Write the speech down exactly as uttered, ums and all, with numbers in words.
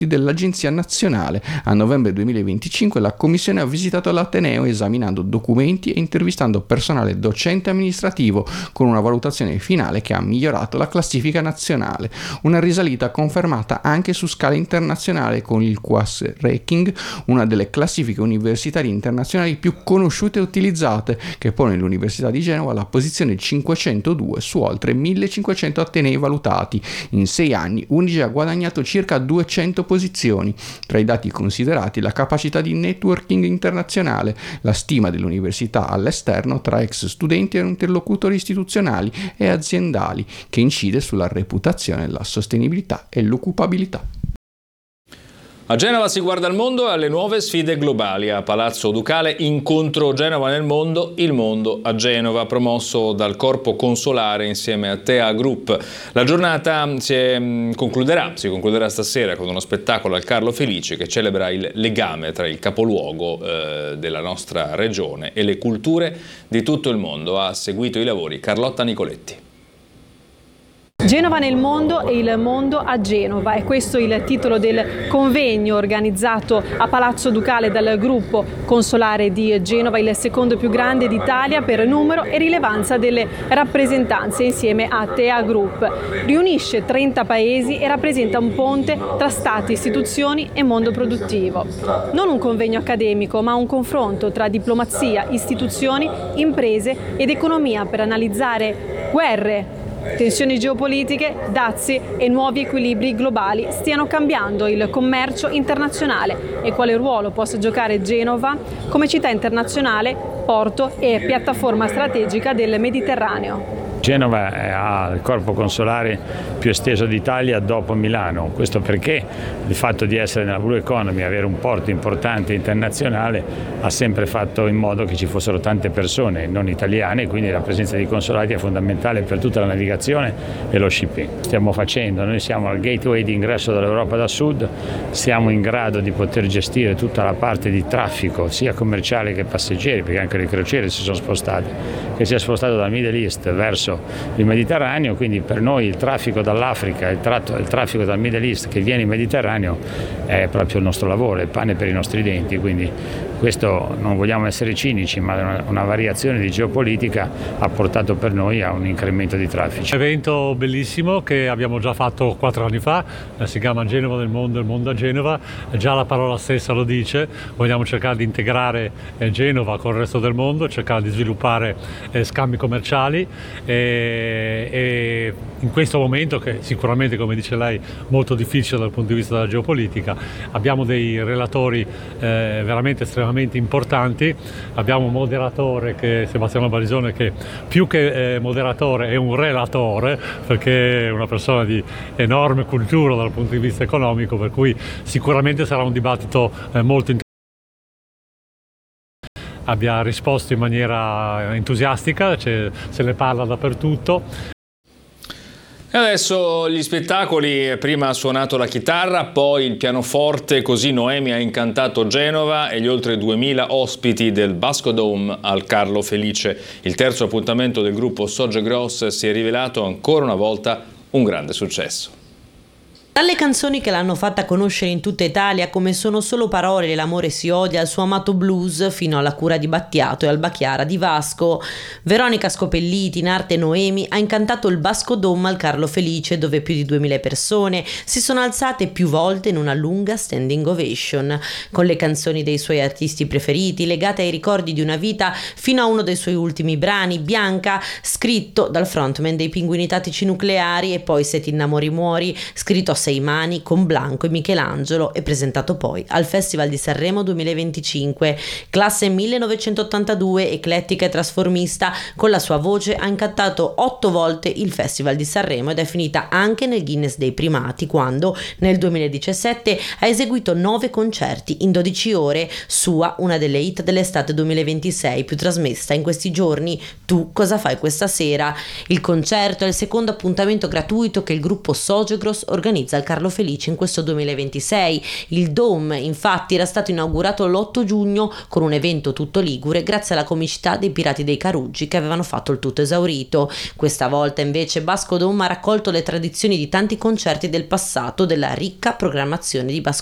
dell'Agenzia Nazionale. A novembre duemilaventicinque la commissione ha visitato l'Ateneo esaminando documenti e intervistando personale docente e amministrativo con una valutazione finale che ha migliorato la classifica nazionale. Una risalita confermata anche su scala internazionale con il QuAS Ranking, una delle classifiche universitarie internazionali più conosciute e utilizzate, che pone l'Università di Genova alla posizione cinquecentodue su oltre millecinquecento atenei valutati. In sei anni Unice ha guadagnato circa duecento posizioni. Tra i dati considerati la capacità di networking internazionale, la stima dell'università all'esterno tra ex studenti e interlocutori istituzionali e aziendali, che incide sulla reputazione, la sostenibilità e l'occupabilità. A Genova si guarda al mondo e alle nuove sfide globali. A Palazzo Ducale, incontro Genova nel mondo, il mondo a Genova, promosso dal Corpo Consolare insieme a Tea Group. La giornata si è, concluderà, si concluderà stasera con uno spettacolo al Carlo Felice che celebra il legame tra il capoluogo eh, della nostra regione e le culture di tutto il mondo. Ha seguito i lavori Carlotta Nicoletti. Genova nel mondo e il mondo a Genova, è questo il titolo del convegno organizzato a Palazzo Ducale dal gruppo consolare di Genova, il secondo più grande d'Italia per numero e rilevanza delle rappresentanze insieme a Tea Group. Riunisce trenta paesi e rappresenta un ponte tra stati, istituzioni e mondo produttivo. Non un convegno accademico, ma un confronto tra diplomazia, istituzioni, imprese ed economia per analizzare guerre, tensioni geopolitiche, dazi e nuovi equilibri globali stiano cambiando il commercio internazionale e quale ruolo possa giocare Genova come città internazionale, porto e piattaforma strategica del Mediterraneo. Genova ha il corpo consolare più esteso d'Italia dopo Milano, questo perché il fatto di essere nella Blue Economy, avere un porto importante internazionale, ha sempre fatto in modo che ci fossero tante persone non italiane, quindi la presenza di consolati è fondamentale per tutta la navigazione e lo shipping. Stiamo facendo, noi siamo al gateway di ingresso dall'Europa da Sud, siamo in grado di poter gestire tutta la parte di traffico sia commerciale che passeggeri, perché anche le crociere si sono spostate, che si è spostato dal Middle East verso il Mediterraneo, quindi per noi il traffico dall'Africa, il, tratto, il traffico dal Middle East che viene in Mediterraneo è proprio il nostro lavoro, è pane per i nostri denti, quindi questo non vogliamo essere cinici, ma una, una variazione di geopolitica ha portato per noi a un incremento di traffici. Un evento bellissimo che abbiamo già fatto quattro anni fa, si chiama Genova nel mondo, il mondo a Genova, già la parola stessa lo dice, vogliamo cercare di integrare Genova con il resto del mondo, cercare di sviluppare scambi commerciali e, e in questo momento, che sicuramente, come dice lei, molto difficile dal punto di vista della geopolitica, abbiamo dei relatori eh, veramente estremamente importanti. Abbiamo un moderatore, che è Sebastiano Barisone, che più che eh, moderatore è un relatore, perché è una persona di enorme cultura dal punto di vista economico, per cui sicuramente sarà un dibattito eh, molto interessante. Abbia risposto in maniera entusiastica, cioè, se ne parla dappertutto. E adesso gli spettacoli, prima ha suonato la chitarra, poi il pianoforte, così Noemi ha incantato Genova e gli oltre duemila ospiti del Basco Dome al Carlo Felice. Il terzo appuntamento del gruppo Soge Gross si è rivelato ancora una volta un grande successo. Dalle canzoni che l'hanno fatta conoscere in tutta Italia, come Sono solo parole, L'amore si odia, al suo amato blues, fino alla Cura di Battiato e Alba Chiara di Vasco, Veronica Scopelliti, in arte Noemi, ha incantato il Basco Dome al Carlo Felice, dove più di duemila persone si sono alzate più volte in una lunga standing ovation, con le canzoni dei suoi artisti preferiti, legate ai ricordi di una vita, fino a uno dei suoi ultimi brani, Bianca, scritto dal frontman dei Pinguini Tattici Nucleari, e poi Se ti innamori muori, scritto a sei mani con Blanco e Michelangelo, e presentato poi al Festival di Sanremo duemilaventicinque. Classe millenovecentottantadue, eclettica e trasformista, con la sua voce ha incantato otto volte il Festival di Sanremo ed è finita anche nel Guinness dei primati, quando nel duemiladiciassette ha eseguito nove concerti in dodici ore, sua una delle hit dell'estate duemilaventisei più trasmessa in questi giorni, Tu cosa fai questa sera. Il concerto è il secondo appuntamento gratuito che il gruppo Soge Gross organizza organizza il Carlo Felice in questo duemilaventisei. Il Dome infatti era stato inaugurato l'otto giugno con un evento tutto ligure grazie alla comicità dei Pirati dei Caruggi che avevano fatto il tutto esaurito. Questa volta invece Basco Dome ha raccolto le tradizioni di tanti concerti del passato della ricca programmazione di Basco